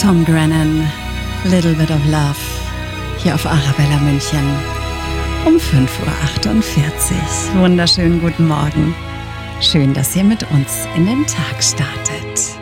Tom Grennan, Little Bit of Love, hier auf Arabella München um 5:48 Uhr. Wunderschönen guten Morgen. Schön, dass ihr mit uns in den Tag startet.